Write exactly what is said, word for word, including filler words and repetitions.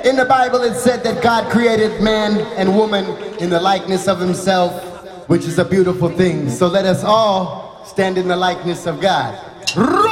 In the Bible it said that God created man and woman in the likeness of himself, which is a beautiful thing. So let us all stand in the likeness of God.